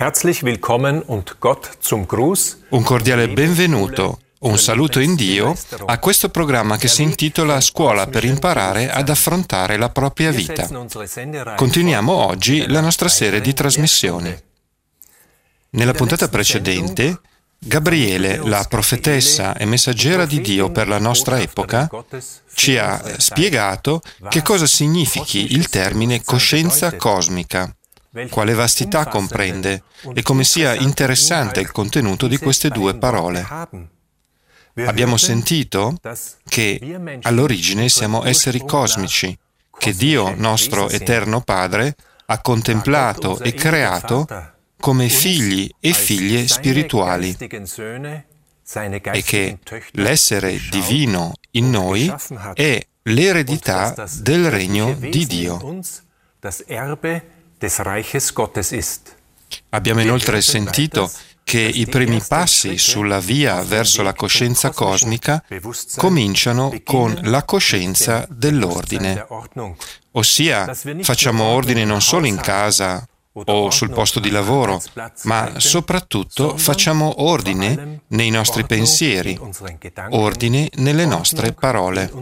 Herzlich willkommen und Gott zum Gruß. Un cordiale benvenuto, un saluto in Dio a questo programma che si intitola Scuola per imparare ad affrontare la propria vita. Continuiamo oggi la nostra serie di trasmissioni. Nella puntata precedente, Gabriele, la profetessa e messaggera di Dio per la nostra epoca, ci ha spiegato che cosa significhi il termine coscienza cosmica, quale vastità comprende e come sia interessante il contenuto di queste due parole. Abbiamo sentito che all'origine siamo esseri cosmici, che Dio, nostro eterno Padre, ha contemplato e creato come figli e figlie spirituali e che l'essere divino in noi è l'eredità del regno di Dio. Abbiamo inoltre sentito che i primi passi sulla via verso la coscienza cosmica cominciano con la coscienza dell'ordine, ossia facciamo ordine non solo in casa o sul posto di lavoro, ma soprattutto facciamo ordine nei nostri pensieri, ordine nelle nostre parole.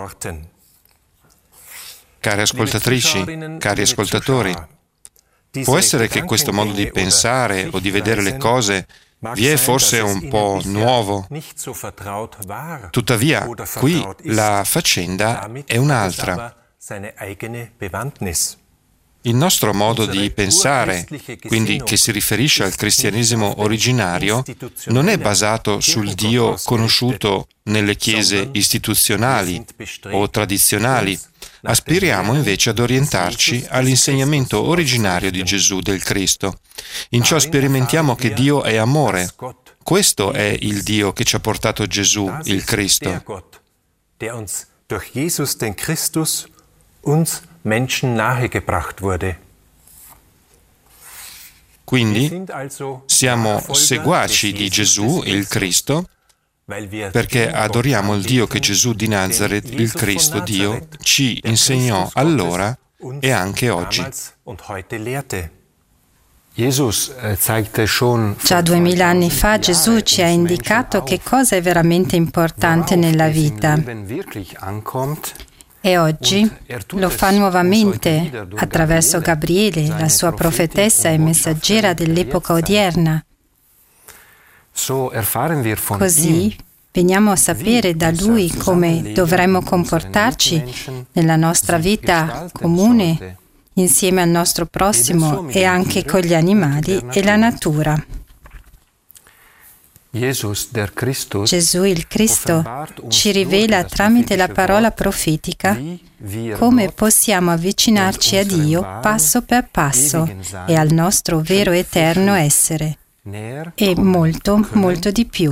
Care ascoltatrici, cari ascoltatori, può essere che questo modo di pensare o di vedere le cose vi è forse un po' nuovo. Tuttavia, qui la faccenda è un'altra. Il nostro modo di pensare, quindi che si riferisce al cristianesimo originario, non è basato sul Dio conosciuto nelle chiese istituzionali o tradizionali. Aspiriamo invece ad orientarci all'insegnamento originario di Gesù, del Cristo. In ciò sperimentiamo che Dio è amore. Questo è il Dio che ci ha portato Gesù, il Cristo. Quindi siamo seguaci di Gesù, il Cristo, perché adoriamo il Dio che Gesù di Nazareth, il Cristo Dio, ci insegnò allora e anche oggi. Già 2000 anni fa Gesù ci ha indicato che cosa è veramente importante nella vita. E oggi lo fa nuovamente attraverso Gabriele, la sua profetessa e messaggera dell'epoca odierna. Così veniamo a sapere da lui come dovremmo comportarci nella nostra vita comune, insieme al nostro prossimo e anche con gli animali e la natura. Gesù il Cristo ci rivela tramite la parola profetica come possiamo avvicinarci a Dio passo per passo e al nostro vero eterno essere e molto, molto di più.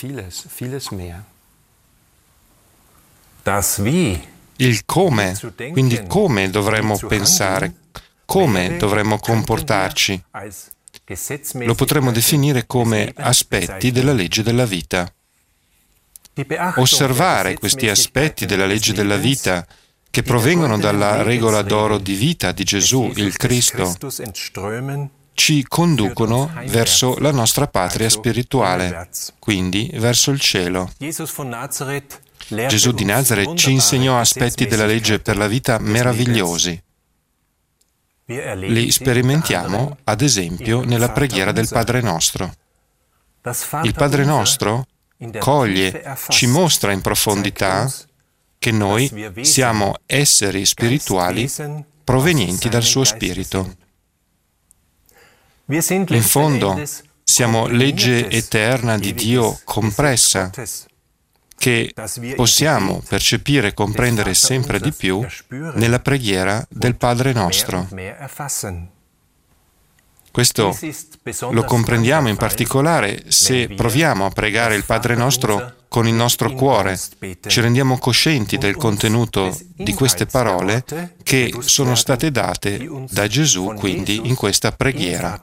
Il come, quindi come dovremmo pensare, come dovremmo comportarci, lo potremmo definire come aspetti della legge della vita. Osservare questi aspetti della legge della vita che provengono dalla regola d'oro di vita di Gesù, il Cristo, ci conducono verso la nostra patria spirituale, quindi verso il cielo. Gesù di Nazareth ci insegnò aspetti della legge per la vita meravigliosi. Li sperimentiamo, ad esempio, nella preghiera del Padre Nostro. Il Padre Nostro coglie, ci mostra in profondità che noi siamo esseri spirituali provenienti dal suo Spirito. In fondo, siamo legge eterna di Dio compressa, che possiamo percepire e comprendere sempre di più nella preghiera del Padre Nostro. Questo lo comprendiamo in particolare se proviamo a pregare il Padre Nostro con il nostro cuore, ci rendiamo coscienti del contenuto di queste parole che sono state date da Gesù quindi in questa preghiera.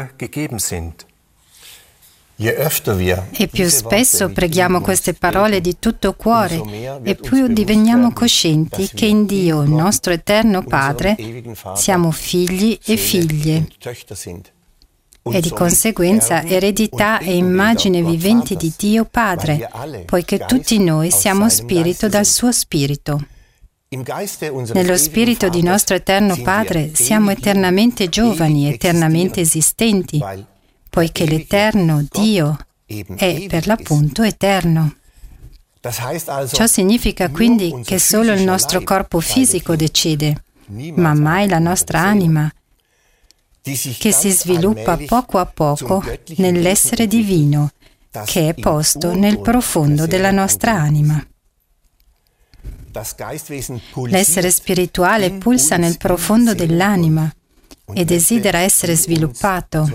E più spesso preghiamo queste parole di tutto cuore e più diveniamo coscienti che in Dio, il nostro eterno Padre, siamo figli e figlie. e di conseguenza eredità e immagine vivente di Dio Padre, poiché tutti noi siamo spirito dal suo spirito. Nello spirito di nostro eterno Padre siamo eternamente giovani, eternamente esistenti, poiché l'eterno Dio è per l'appunto eterno. Ciò significa quindi che solo il nostro corpo fisico decide, ma mai la nostra anima, che si sviluppa poco a poco nell'essere divino, che è posto nel profondo della nostra anima. L'essere spirituale pulsa nel profondo dell'anima e desidera essere sviluppato.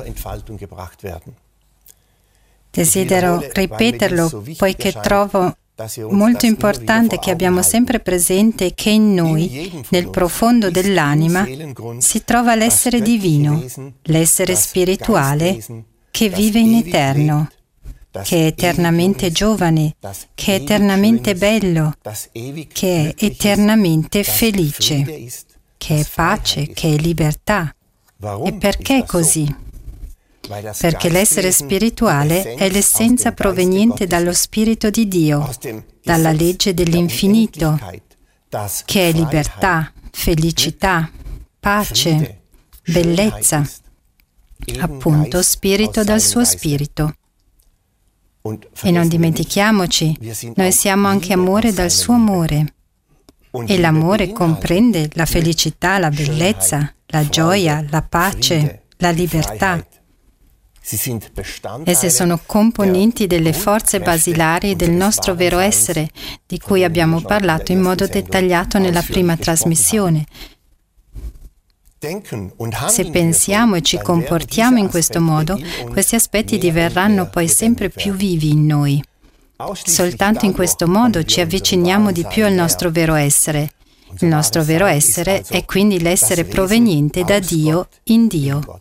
Desidero ripeterlo poiché trovo molto importante che abbiamo sempre presente che in noi, nel profondo dell'anima, si trova l'essere divino, l'essere spirituale che vive in eterno, che è eternamente giovane, che è eternamente bello, che è eternamente felice, che è pace, che è libertà. E perché è così? Perché l'essere spirituale è l'essenza proveniente dallo Spirito di Dio, dalla legge dell'infinito, che è libertà, felicità, pace, bellezza, appunto spirito dal suo spirito. E non dimentichiamoci, noi siamo anche amore dal suo amore. E l'amore comprende la felicità, la bellezza, la gioia, la pace, la libertà. Esse sono componenti delle forze basilari del nostro vero essere, di cui abbiamo parlato in modo dettagliato nella prima trasmissione. Se pensiamo e ci comportiamo in questo modo, questi aspetti diverranno poi sempre più vivi in noi. Soltanto in questo modo ci avviciniamo di più al nostro vero essere. Il nostro vero essere è quindi l'essere proveniente da Dio in Dio.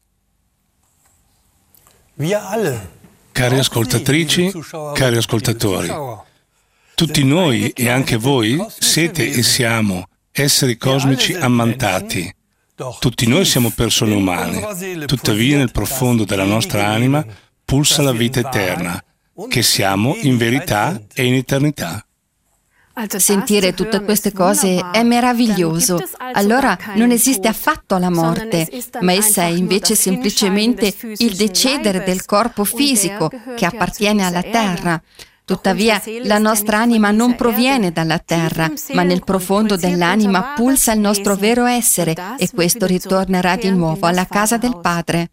Cari ascoltatrici, cari ascoltatori, tutti noi e anche voi siete e siamo esseri cosmici ammantati. Tutti noi siamo persone umane, tuttavia nel profondo della nostra anima pulsa la vita eterna, che siamo in verità e in eternità. Sentire tutte queste cose è meraviglioso. Allora non esiste affatto la morte, ma essa è invece semplicemente il decedere del corpo fisico che appartiene alla terra. Tuttavia, la nostra anima non proviene dalla terra, ma nel profondo dell'anima pulsa il nostro vero essere e questo ritornerà di nuovo alla casa del Padre.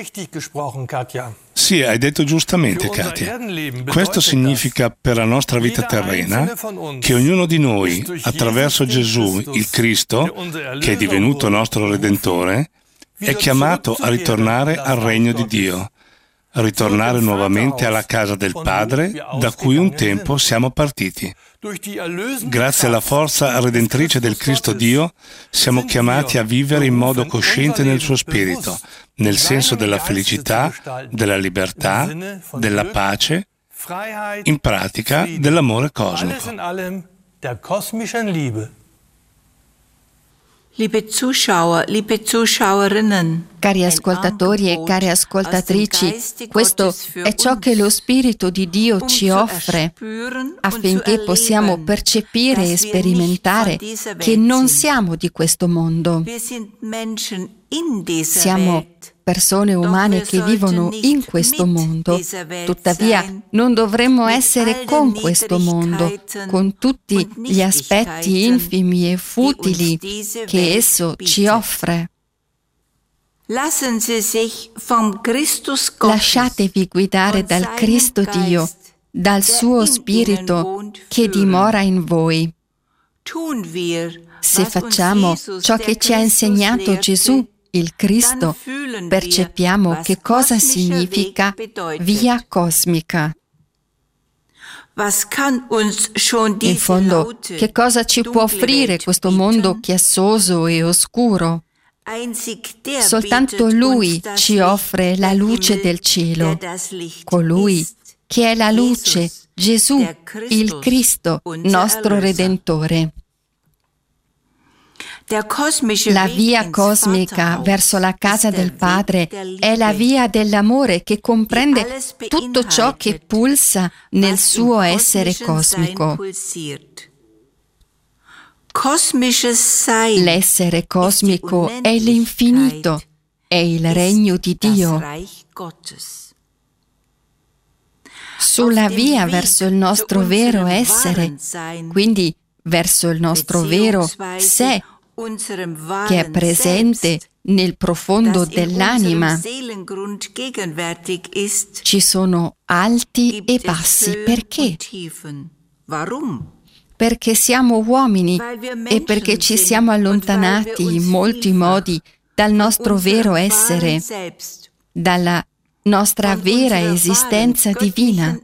Sì, hai detto giustamente, Katia. Questo significa per la nostra vita terrena che ognuno di noi, attraverso Gesù, il Cristo, che è divenuto nostro Redentore, è chiamato a ritornare al regno di Dio, a ritornare nuovamente alla casa del Padre da cui un tempo siamo partiti. Grazie alla forza redentrice del Cristo Dio, siamo chiamati a vivere in modo cosciente nel suo spirito, nel senso della felicità, della libertà, della pace, in pratica dell'amore cosmico. Liebe Zuschauer, liebe Zuschauerinnen, cari ascoltatori e care ascoltatrici, questo è ciò che lo Spirito di Dio ci offre affinché possiamo percepire e sperimentare che non siamo di questo mondo. Siamo persone umane che vivono in questo mondo, tuttavia non dovremmo essere con questo mondo, con tutti gli aspetti infimi e futili che esso ci offre. Lasciatevi guidare dal Cristo Dio, dal suo Spirito che dimora in voi. Se facciamo ciò che ci ha insegnato Gesù, il Cristo, percepiamo che cosa significa via cosmica. In fondo, che cosa ci può offrire questo mondo chiassoso e oscuro? Soltanto Lui ci offre la luce del cielo, colui che è la luce, Gesù, il Cristo, nostro Redentore. La via cosmica verso la casa del Padre è la via dell'amore che comprende tutto ciò che pulsa nel suo essere cosmico. L'essere cosmico è l'infinito, è il regno di Dio. Sulla via verso il nostro vero essere, quindi verso il nostro vero sé, che è presente nel profondo dell'anima, ci sono alti e bassi. Perché? Perché siamo uomini e perché ci siamo allontanati in molti modi dal nostro vero essere, dalla nostra vera esistenza divina.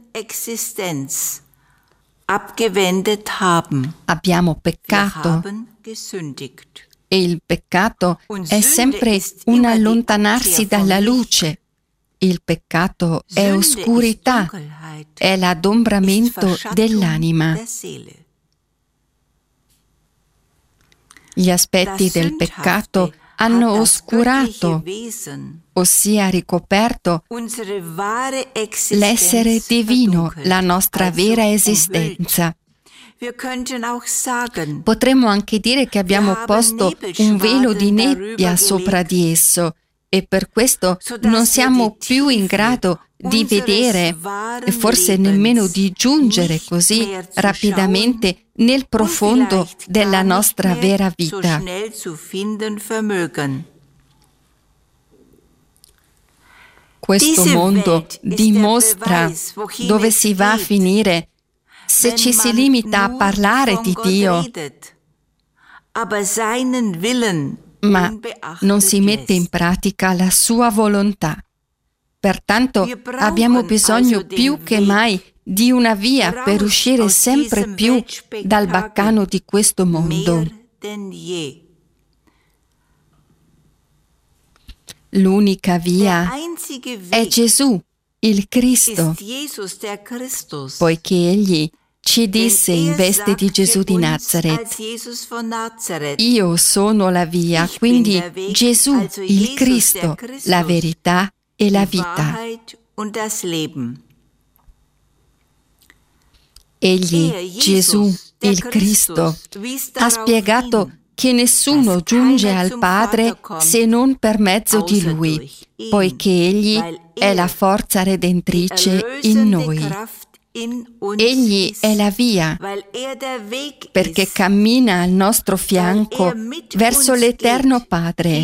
Abbiamo peccato e il peccato è sempre un allontanarsi dalla luce. Il peccato è oscurità, è l'adombramento dell'anima. Gli aspetti del peccato hanno oscurato, ossia ricoperto, l'essere divino, la nostra vera esistenza. Potremmo anche dire che abbiamo posto un velo di nebbia sopra di esso e per questo non siamo più in grado di vedere e forse nemmeno di giungere così rapidamente nel profondo della nostra vera vita. Questo mondo dimostra dove si va a finire se ci si limita a parlare di Dio, ma non si mette in pratica la sua volontà. Pertanto abbiamo bisogno più che mai di una via per uscire sempre più dal baccano di questo mondo. L'unica via è Gesù, il Cristo, poiché Egli ci disse in veste di Gesù di Nazareth: io sono la via, quindi Gesù, il Cristo, la verità e la vita. Egli, Gesù, il Cristo, ha spiegato che nessuno giunge al Padre se non per mezzo di Lui, poiché Egli è la forza redentrice in noi. Egli è la via, perché cammina al nostro fianco verso l'Eterno Padre,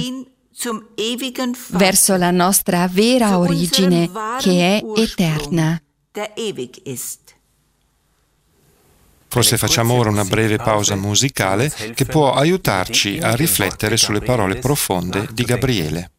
verso la nostra vera origine che è eterna. Forse facciamo ora una breve pausa musicale che può aiutarci a riflettere sulle parole profonde di Gabriele.